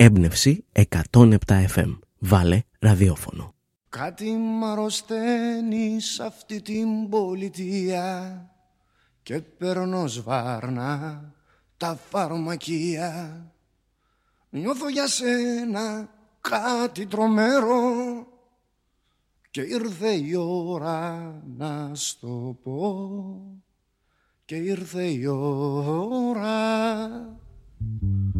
Έμπνευση 107 FM. Βάλε ραδιόφωνο. Κάτι μ' αρρωσταίνει σ' αυτή την πολιτεία και παίρνω σβάρνα τα φαρμακεία. Νιώθω για σένα κάτι τρομερό και ήρθε η ώρα να στο πω. Και ήρθε η ώρα